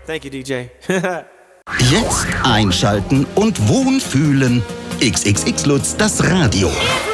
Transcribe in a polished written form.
Thank you, DJ. Jetzt einschalten und Wohnfühlen. XXX Lutz, das Radio.